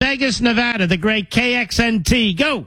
Vegas, Nevada, the great KXNT. Go.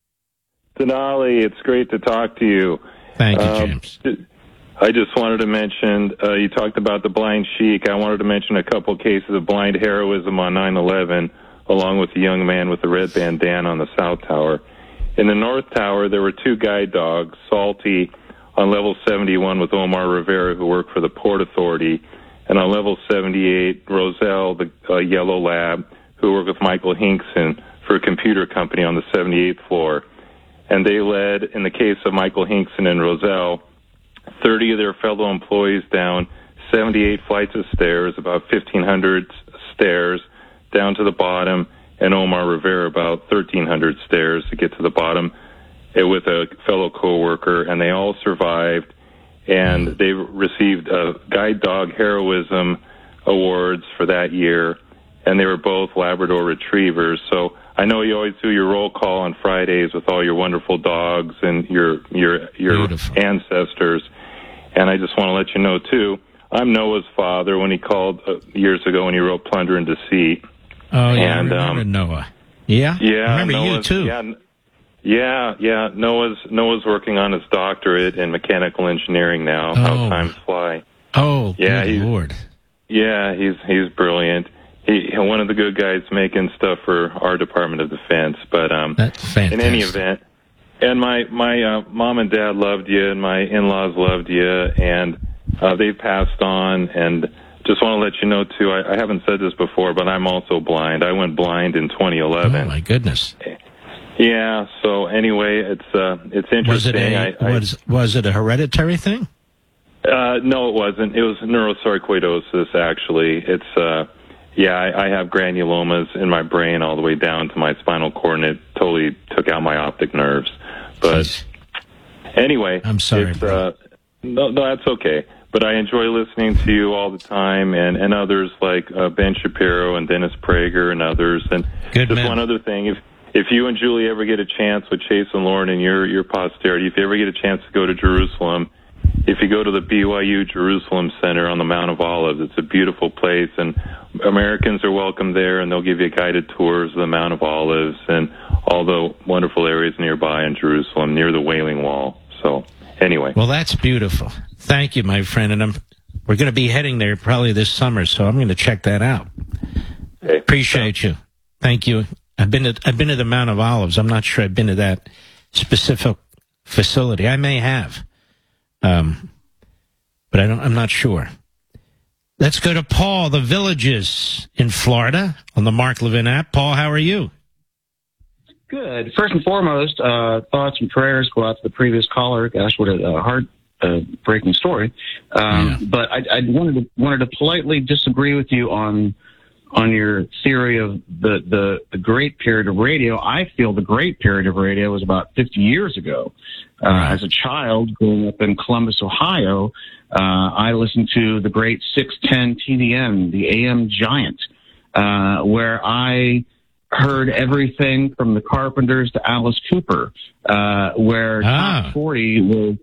Denali, it's great to talk to you. Thank you, James. I just wanted to mention, you talked about the blind sheik. I wanted to mention a couple cases of blind heroism on 9/11, along with the young man with the red bandana on the South Tower. In the North Tower, there were two guide dogs, Salty on level 71 with Omar Rivera, who worked for the Port Authority, and on level 78, Roselle, the yellow lab, who worked with Michael Hinkson for a computer company on the 78th floor. And they led, in the case of Michael Hinkson and Roselle, 30 of their fellow employees down 78 flights of stairs, about 1,500 stairs, down to the bottom, and Omar Rivera about 1,300 stairs to get to the bottom with a fellow coworker, and they all survived, and they received guide dog heroism awards for that year, and they were both Labrador Retrievers. So I know you always do your roll call on Fridays with all your wonderful dogs and your Beautiful. ancestors, and I just want to let you know, too, I'm Noah's father when he called years ago when he wrote Plunder and Deceit. Oh, yeah, and, I remember Noah. Yeah? Yeah. I remember you, too. Yeah. Noah's working on his doctorate in mechanical engineering now. How times fly. Oh, yeah, good Lord. Yeah, he's brilliant. He one of the good guys making stuff for our Department of Defense. But that's fantastic. In any event, and my mom and dad loved you, and my in-laws loved you, and they've passed on. And just want to let you know too, I haven't said this before, but I'm also blind. I went blind in 2011. Oh my goodness. Yeah. So anyway, it's interesting. Was it a hereditary thing? No, it wasn't. It was neurosarcoidosis. Actually, it's. I have granulomas in my brain all the way down to my spinal cord, and it totally took out my optic nerves. But Jeez. Anyway, I'm sorry. No, that's okay. But I enjoy listening to you all the time, and others like Ben Shapiro and Dennis Prager and others. And Good just man. one other thing, if you and Julie ever get a chance with Chase and Lauren and your posterity, if you ever get a chance to go to Jerusalem, if you go to the BYU Jerusalem Center on the Mount of Olives, it's a beautiful place, and Americans are welcome there, and they'll give you guided tours of the Mount of Olives and all the wonderful areas nearby in Jerusalem, near the Wailing Wall. So, anyway. Well, that's beautiful. Thank you, my friend, and we're going to be heading there probably this summer, so I'm going to check that out. Okay. Appreciate you. Thank you. I've been to the Mount of Olives. I'm not sure I've been to that specific facility. I may have. But I'm not sure. Let's go to Paul, the Villages in Florida on the Mark Levin app. Paul, how are you? Good. First and foremost, thoughts and prayers go out to the previous caller. Gosh, what a heart-breaking story. But I wanted to politely disagree with you on your theory of the great period of radio. I feel the great period of radio was about 50 years ago. As a child growing up in Columbus, Ohio, I listened to the great 610 TDM, the AM giant, where I heard everything from the Carpenters to Alice Cooper, where Top 40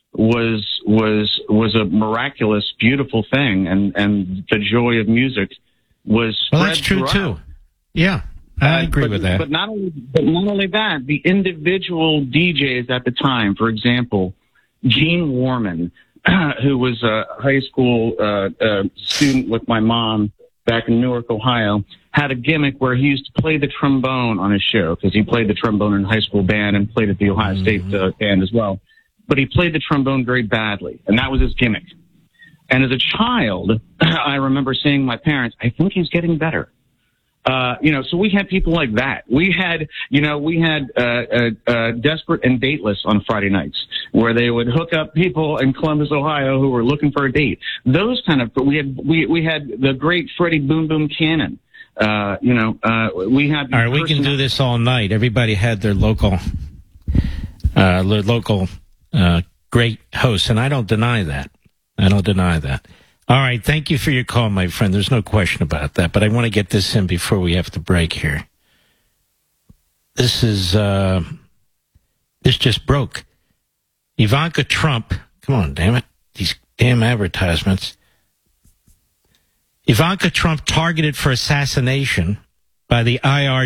was a miraculous, beautiful thing, and the joy of music was spread. Well, that's true throughout. too. Yeah, I agree with that. But not only that, the individual DJs at the time, for example, Gene Warman, who was a high school student with my mom back in Newark, Ohio, had a gimmick where he used to play the trombone on his show, because he played the trombone in high school band and played at the Ohio State band as well. But he played the trombone very badly, and that was his gimmick. And as a child, I remember saying to my parents, I think he's getting better. So we had people like that. We had Desperate and Dateless on Friday nights, where they would hook up people in Columbus, Ohio, who were looking for a date. Those kind of, we had the great Freddie Boom Boom Cannon. We had. All right, we can do this all night. Everybody had their local great hosts, and I don't deny that. All right, thank you for your call, my friend. There's no question about that, but I want to get this in before we have to break here. This just broke. Ivanka Trump, come on, damn it, these damn advertisements. Ivanka Trump targeted for assassination by the IR